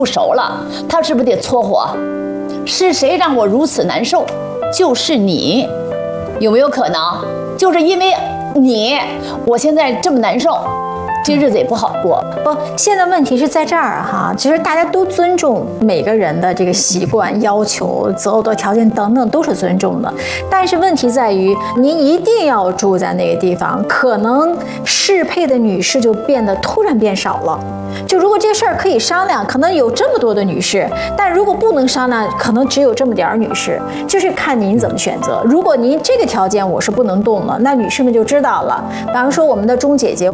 不熟了，他是不是得搓火？是谁让我如此难受？就是你，有没有可能？就是因为你，我现在这么难受。这日子也不好过。 不，现在问题是在这儿哈，其实大家都尊重每个人的这个习惯、要求、择偶的条件等等都是尊重的，但是问题在于，您一定要住在那个地方，可能适配的女士就变得突然变少了。就如果这事儿可以商量，可能有这么多的女士，但如果不能商量，可能只有这么点儿女士，就是看您怎么选择。如果您这个条件我是不能动了，那女士们就知道了。比方说我们的钟姐姐。